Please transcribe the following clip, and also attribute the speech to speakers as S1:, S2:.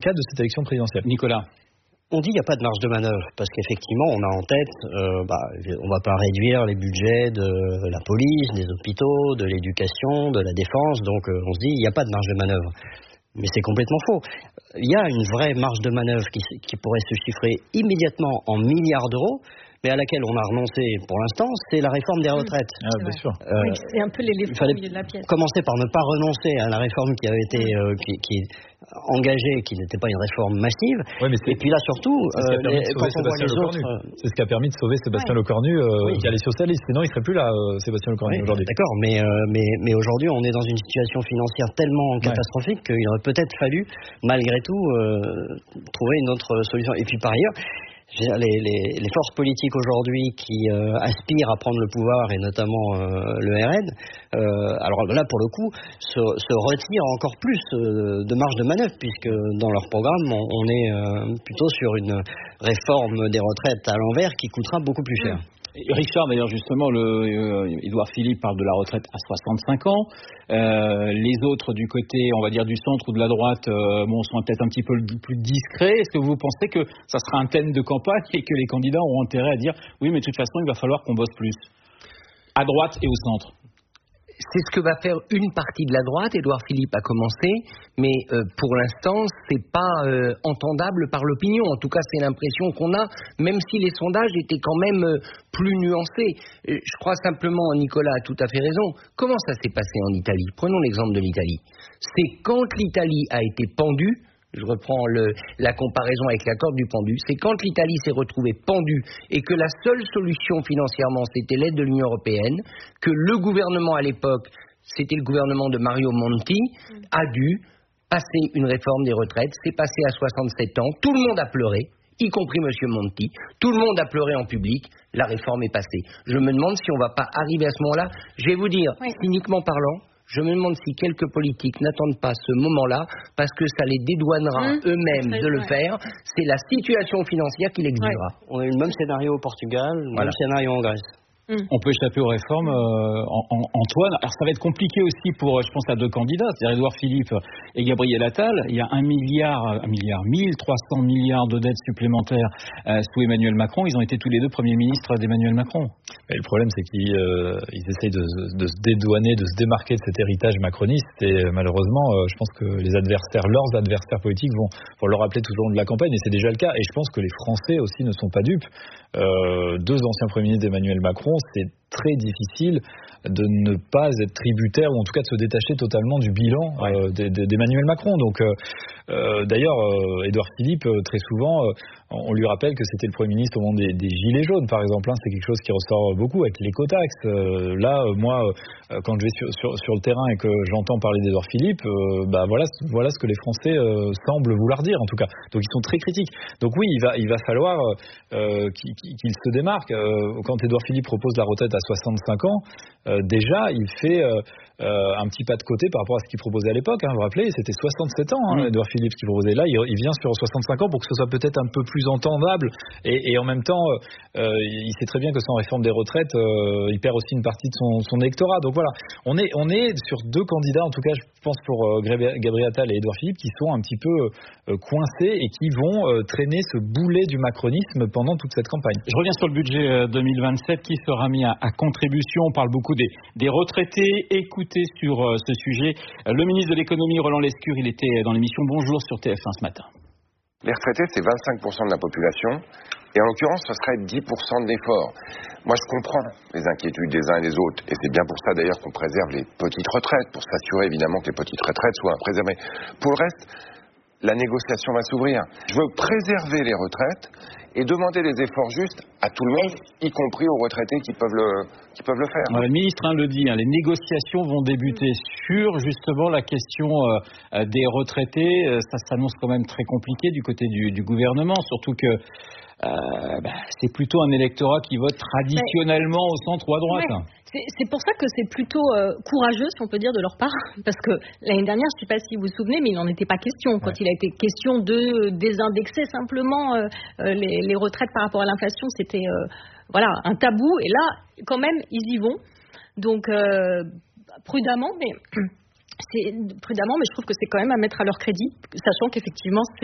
S1: cadre de cette élection présidentielle.
S2: Nicolas.
S3: On dit qu'il n'y a pas de marge de manœuvre, parce qu'effectivement, on a en tête, on ne va pas réduire les budgets de la police, des hôpitaux, de l'éducation, de la défense, donc on se dit il n'y a pas de marge de manœuvre. Mais c'est complètement faux. Il y a une vraie marge de manœuvre qui pourrait se chiffrer immédiatement en milliards d'euros, mais à laquelle on a renoncé pour l'instant, c'est la réforme des retraites.
S1: Bien sûr.
S4: Oui, c'est un peu l'éléphant au milieu de la pièce.
S3: Commencer par ne pas renoncer à la réforme qui avait été qui est engagée, qui n'était pas une réforme massive.
S1: Oui, mais
S3: et puis là surtout,
S1: c'est ce qui a permis de sauver Sébastien Lecornu, qui a les socialistes. Sinon, il serait plus là, Sébastien Lecornu, aujourd'hui.
S3: D'accord, mais aujourd'hui, on est dans une situation financière tellement catastrophique qu'il aurait peut-être fallu, malgré tout, trouver une autre solution. Et puis par ailleurs, les forces politiques aujourd'hui qui aspirent à prendre le pouvoir, et notamment le RN, alors là pour le coup se retirent encore plus de marge de manœuvre, puisque dans leur programme on est plutôt sur une réforme des retraites à l'envers qui coûtera beaucoup plus cher.
S2: Richard, d'ailleurs, justement, Édouard Philippe parle de la retraite à 65 ans. Les autres, du côté, on va dire, du centre ou de la droite, sont peut-être un petit peu plus discrets. Est-ce que vous pensez que ça sera un thème de campagne et que les candidats auront intérêt à dire oui, mais de toute façon, il va falloir qu'on bosse plus, à droite et au centre?
S5: C'est ce que va faire une partie de la droite. Édouard Philippe a commencé, mais pour l'instant, c'est pas entendable par l'opinion. En tout cas, c'est l'impression qu'on a, même si les sondages étaient quand même plus nuancés. Je crois simplement, Nicolas a tout à fait raison. Comment ça s'est passé en Italie? Prenons l'exemple de l'Italie. C'est quand l'Italie a été pendue. Je reprends la comparaison avec la corde du pendu. C'est quand l'Italie s'est retrouvée pendue et que la seule solution financièrement, c'était l'aide de l'Union européenne, que le gouvernement à l'époque, c'était le gouvernement de Mario Monti, a dû passer une réforme des retraites. C'est passé à 67 ans. Tout le monde a pleuré, y compris M. Monti. Tout le monde a pleuré en public. La réforme est passée. Je me demande si on ne va pas arriver à ce moment-là. Je vais vous dire, cyniquement parlant, je me demande si quelques politiques n'attendent pas ce moment-là, parce que ça les dédouanera eux-mêmes de le faire. C'est la situation financière qui l'exigera.
S3: On a eu le même scénario au Portugal, le même scénario en Grèce.
S2: On peut échapper aux réformes, Antoine. Alors ça va être compliqué aussi pour, je pense, à deux candidats, c'est-à-dire Édouard Philippe et Gabriel Attal. Il y a 1300 milliards de dettes supplémentaires sous Emmanuel Macron. Ils ont été tous les deux premiers ministres d'Emmanuel Macron.
S1: Et le problème, c'est qu'ils essayent de se dédouaner, de se démarquer de cet héritage macroniste. Et malheureusement, je pense que leurs adversaires politiques vont leur rappeler tout au long de la campagne. Et c'est déjà le cas. Et je pense que les Français aussi ne sont pas dupes. Deux anciens premiers ministres d'Emmanuel Macron, c'est très difficile de ne pas être tributaire, ou en tout cas de se détacher totalement du bilan d'Emmanuel Macron. Donc, d'ailleurs, Édouard Philippe, très souvent, on lui rappelle que c'était le Premier ministre au moment des Gilets jaunes, par exemple. C'est quelque chose qui ressort beaucoup avec l'écotaxe. Là, moi, quand je vais sur le terrain et que j'entends parler d'Édouard Philippe, voilà ce que les Français semblent vouloir dire, en tout cas. Donc, ils sont très critiques. Donc oui, il va falloir qu'il se démarque. Quand Édouard Philippe propose la retraite à 65 ans, déjà, il fait un petit pas de côté par rapport à ce qu'il proposait à l'époque. Vous vous rappelez, c'était 67 ans, Édouard Philippe, qui proposait. Là, il vient sur 65 ans pour que ce soit peut-être un peu plus entendable. Et en même temps, il sait très bien que sans réforme des retraites, il perd aussi une partie de son électorat. Donc voilà, on est sur deux candidats, en tout cas, je pense pour Gabriel Attal et Édouard Philippe, qui sont un petit peu coincés et qui vont traîner ce boulet du macronisme pendant toute cette campagne.
S2: Je reviens sur le budget 2027 qui sera mis à contribution. On parle beaucoup des retraités. Écoutez sur ce sujet le ministre de l'économie, Roland Lescure. Il était dans l'émission Bonjour sur TF1 ce matin.
S6: Les retraités, c'est 25% de la population. Et en l'occurrence, ce serait 10% de l'effort. Moi, je comprends les inquiétudes des uns et des autres. Et c'est bien pour ça, d'ailleurs, qu'on préserve les petites retraites, pour s'assurer, évidemment, que les petites retraites soient préservées. Pour le reste, la négociation va s'ouvrir. Je veux préserver les retraites et demander des efforts justes à tout le monde, y compris aux retraités qui peuvent le faire.
S2: Le ministre le dit, les négociations vont débuter sur justement la question des retraités. Ça s'annonce quand même très compliqué du côté du gouvernement, surtout que c'est plutôt un électorat qui vote traditionnellement au centre ou à droite.
S4: C'est pour ça que c'est plutôt courageux, si on peut dire, de leur part, parce que l'année dernière, je ne sais pas si vous vous souvenez, mais il n'en était pas question. Quand il a été question de désindexer simplement les retraites par rapport à l'inflation, c'était un tabou. Et là, quand même, ils y vont. Donc, prudemment, mais je trouve que c'est quand même à mettre à leur crédit, sachant qu'effectivement,